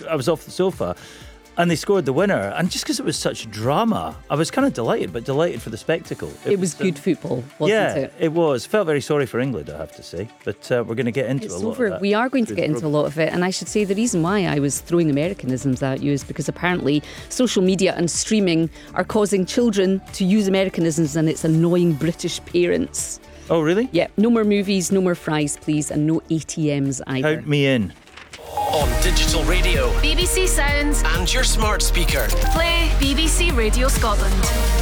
I was off the sofa. And they scored the winner. And just because it was such drama, I was kind of delighted, but delighted for the spectacle. It was good football, wasn't it? Yeah, it was. Felt very sorry for England, I have to say. But we're going to get into a lot of that. We are going to get into a lot of it. And I should say the reason why I was throwing Americanisms at you is because apparently social media and streaming are causing children to use Americanisms, and it's annoying British parents. Oh, really? Yeah. No more movies, no more fries, please, and no ATMs either. Count me in. On digital radio, BBC Sounds, and your smart speaker. play BBC Radio Scotland.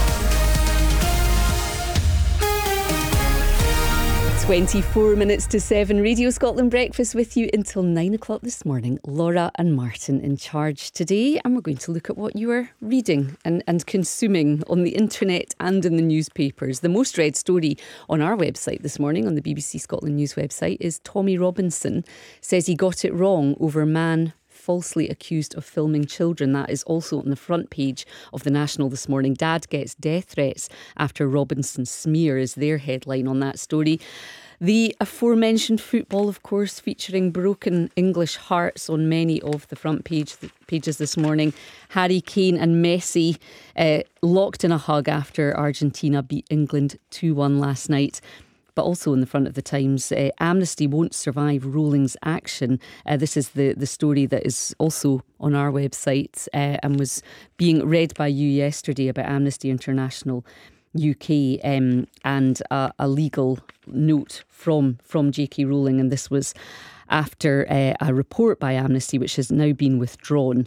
24 minutes to 7, Radio Scotland Breakfast with you until 9 o'clock this morning. Laura and Martin in charge today, and we're going to look at what you are reading and consuming on the internet and in the newspapers. The most read story on our website this morning, on the BBC Scotland News website, is Tommy Robinson says he got it wrong over man falsely accused of filming children. That is also on the front page of the National this morning. Dad gets death threats after Robinson smear is their headline on that story. The aforementioned football, of course, featuring broken English hearts on many of the front pages this morning. Harry Kane and Messi locked in a hug after Argentina beat England 2-1 last night. But also in the front of the Times, Amnesty won't survive ruling's action. This is the story that is also on our website and was being read by you yesterday about Amnesty International UK and a legal note from J.K. Rowling. And this was after a report by Amnesty, which has now been withdrawn.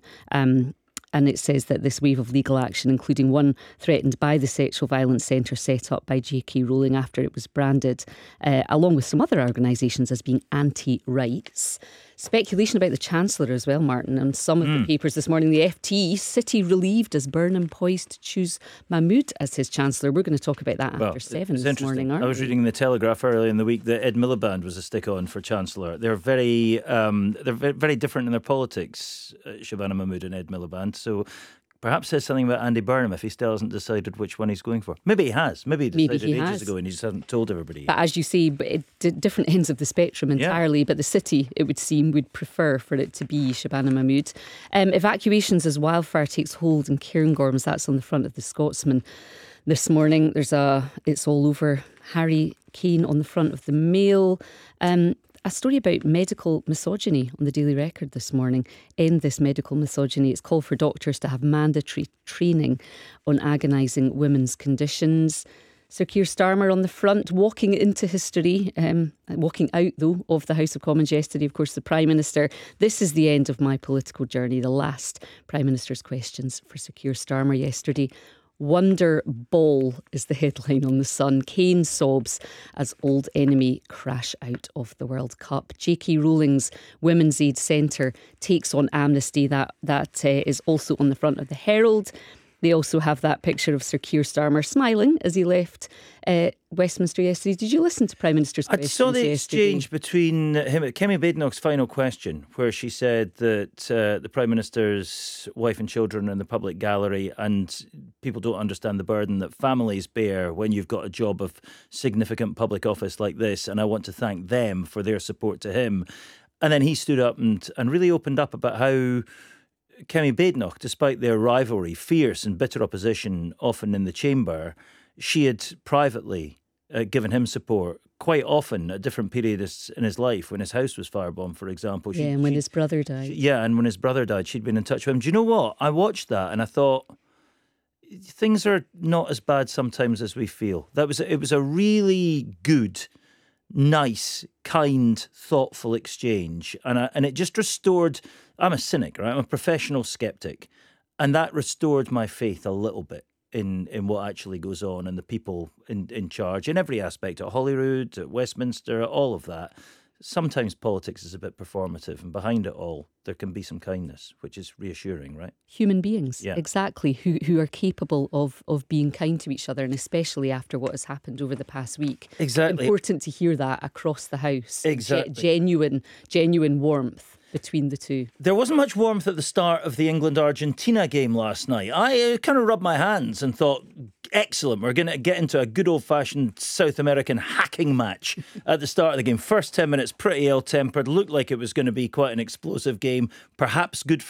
And it says that this wave of legal action, including one threatened by the Sexual Violence Centre set up by J.K. Rowling after it was branded, along with some other organisations, as being anti-rights. Speculation about the Chancellor as well, Martin. And some of the papers this morning, the FT, City relieved as Burnham poised to choose Mahmood as his Chancellor. We're going to talk about that after 7 this morning, aren't we? I was reading in the Telegraph earlier in the week that Ed Miliband was a stick-on for Chancellor. They're very different in their politics, Shabana Mahmood and Ed Miliband. So perhaps says something about Andy Burnham if he still hasn't decided which one he's going for. Maybe he has. Maybe he decided ages ago and he just hasn't told everybody. But as you say, different ends of the spectrum entirely. Yeah. But the City, it would seem, would prefer for it to be Shabana Mahmood. Evacuations as wildfire takes hold in Cairngorms. That's on the front of the Scotsman this morning. There's It's All Over. Harry Kane on the front of the Mail. A story about medical misogyny on the Daily Record this morning. End this medical misogyny. It's called for doctors to have mandatory training on agonising women's conditions. Sir Keir Starmer on the front, walking into history, walking out though of the House of Commons yesterday, of course, the Prime Minister. This is the end of my political journey. The last Prime Minister's questions for Sir Keir Starmer yesterday. Wonder Ball is the headline on The Sun. Kane sobs as old enemy crash out of the World Cup. J.K. Rowling's Women's Aid Centre takes on Amnesty. That is also on the front of the Herald. They also have that picture of Sir Keir Starmer smiling as he left Westminster yesterday. Did you listen to Prime Minister's questions yesterday? I saw the exchange yesterday? between him, Kemi Badenoch's final question, where she said that the Prime Minister's wife and children are in the public gallery and people don't understand the burden that families bear when you've got a job of significant public office like this, and I want to thank them for their support to him. And then he stood up and really opened up about how Kemi Badenoch, despite their rivalry, fierce and bitter opposition often in the chamber, she had privately given him support quite often at different periods in his life. When his house was firebombed, for example. And when his brother died. And when his brother died, she'd been in touch with him. Do you know what? I watched that and I thought, things are not as bad sometimes as we feel. It was a really good, nice, kind, thoughtful exchange. And it just restored... I'm a cynic, right? I'm a professional skeptic. And that restored my faith a little bit in what actually goes on and the people in charge in every aspect, at Holyrood, at Westminster, all of that. Sometimes politics is a bit performative, and behind it all, there can be some kindness, which is reassuring, right? Human beings, exactly, who are capable of being kind to each other, and especially after what has happened over the past week. Exactly. Important to hear that across the House. Exactly. Genuine warmth between the two. There wasn't much warmth at the start of the England-Argentina game last night. I kind of rubbed my hands and thought, excellent, we're going to get into a good old-fashioned South American hacking match at the start of the game. First 10 minutes, pretty ill-tempered, looked like it was going to be quite an explosive game, perhaps good